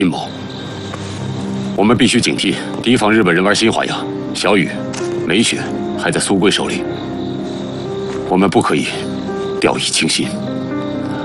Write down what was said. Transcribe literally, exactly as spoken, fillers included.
阴谋。我们必须警惕，提防日本人玩新花样。小雨、梅雪还在苏贵手里，我们不可以掉以轻心。